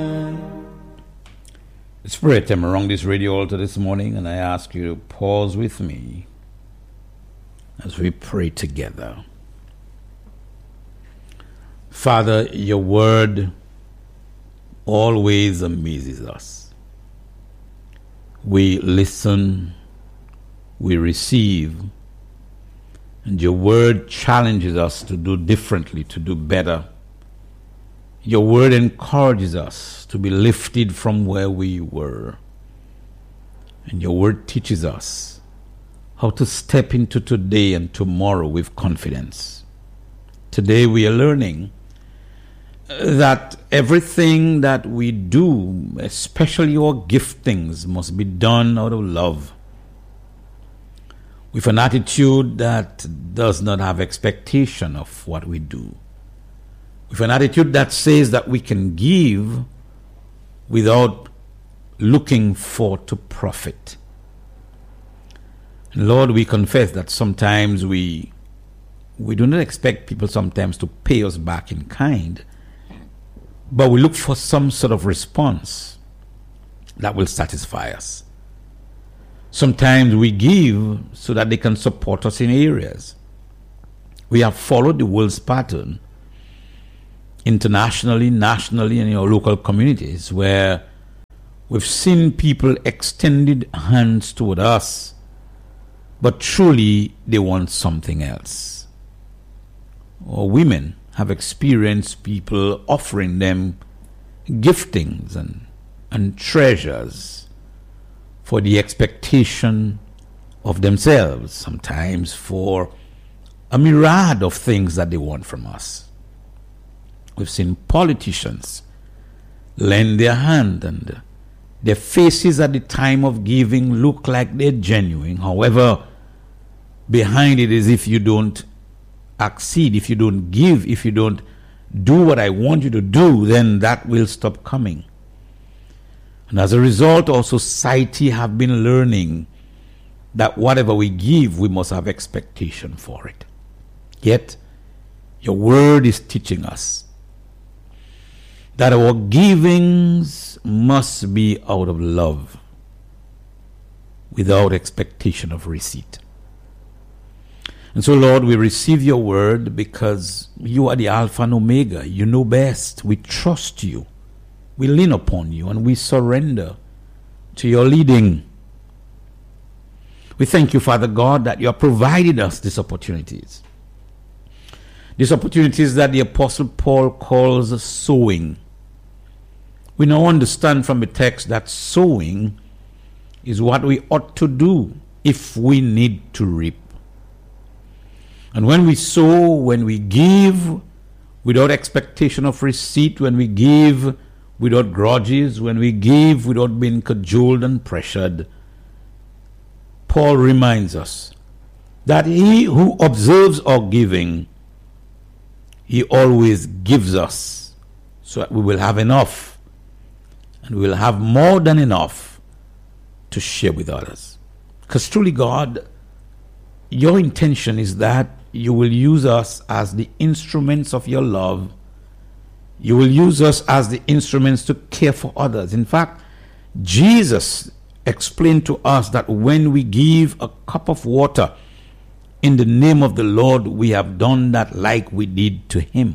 It's prayer time around this radio altar this morning, and I ask you to pause with me as we pray together. Father, your word always amazes us. We listen, we receive, and your word challenges us to do differently, to do better. Your word encourages us to be lifted from where we were. And your word teaches us how to step into today and tomorrow with confidence. Today we are learning that everything that we do, especially our giftings, must be done out of love, with an attitude that does not have expectation of what we do, with an attitude that says that we can give without looking for to profit. And Lord, we confess that sometimes we do not expect people sometimes to pay us back in kind, but we look for some sort of response that will satisfy us. Sometimes we give so that they can support us in areas. We have followed the world's pattern internationally, nationally, and in our local communities, where we've seen people extended hands toward us, but truly they want something else. Or women have experienced people offering them giftings and treasures for the expectation of themselves, sometimes for a myriad of things that they want from us. We've seen politicians lend their hand, and their faces at the time of giving look like they're genuine. However, behind it is, if you don't accede, if you don't give, if you don't do what I want you to do, then that will stop coming. And as a result, our society have been learning that whatever we give, we must have expectation for it. Yet, your word is teaching us that our givings must be out of love, without expectation of receipt. And so, Lord, we receive your word because you are the Alpha and Omega. You know best. We trust you. We lean upon you, and we surrender to your leading. We thank you, Father God, that you have provided us these opportunities. These opportunities that the Apostle Paul calls sowing. We now understand from the text that sowing is what we ought to do if we need to reap. And when we sow, when we give without expectation of receipt, when we give without grudges, when we give without being cajoled and pressured, Paul reminds us that he who observes our giving, he always gives us so that we will have enough, and we will have more than enough to share with others. Because truly, God, your intention is that you will use us as the instruments of your love. You will use us as the instruments to care for others. In fact, Jesus explained to us that when we give a cup of water in the name of the Lord, we have done that like we did to him.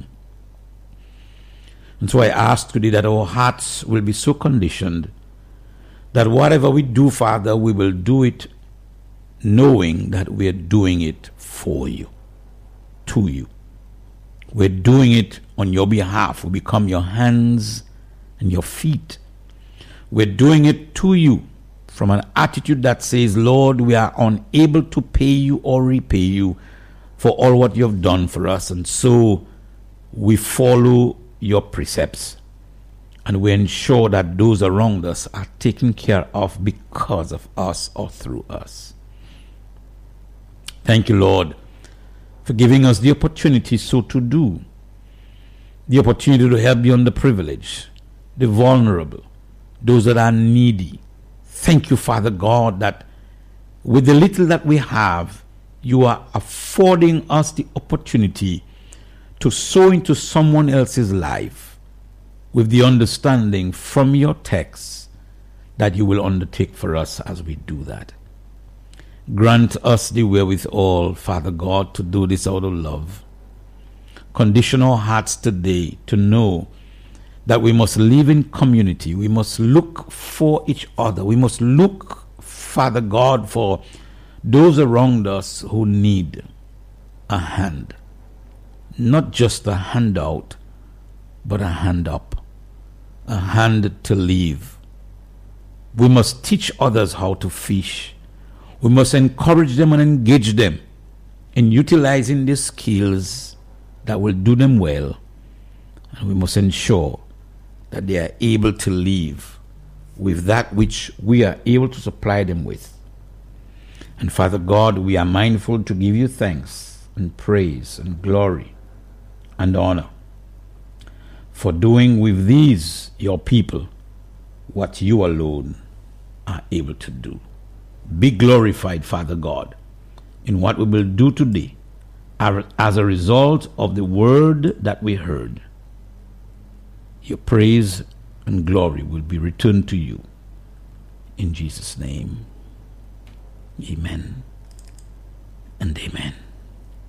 And so I ask today that our hearts will be so conditioned that whatever we do, Father, we will do it knowing that we are doing it for you, to you. We're doing it on your behalf. We become your hands and your feet. We're doing it to you from an attitude that says, Lord, we are unable to pay you or repay you for all what you have done for us. And so we follow your precepts, and we ensure that those around us are taken care of because of us or through us. Thank you, Lord, for giving us the opportunity so to do, the opportunity to help the underprivileged, the vulnerable, those that are needy. Thank you, Father God, that with the little that we have, you are affording us the opportunity to sow into someone else's life with the understanding from your text that you will undertake for us as we do that. Grant us the wherewithal, Father God, to do this out of love. Condition our hearts today to know that we must live in community. We must look for each other. We must look, Father God, for those around us who need a hand. Not just a handout, but a hand up, a hand to live. We must teach others how to fish. We must encourage them and engage them in utilizing the skills that will do them well. And we must ensure that they are able to live with that which we are able to supply them with. And Father God, we are mindful to give you thanks and praise and glory and honor for doing with these, your people, what you alone are able to do. Be glorified, Father God, in what we will do today as a result of the word that we heard. Your praise and glory will be returned to you. In Jesus' name, amen and amen.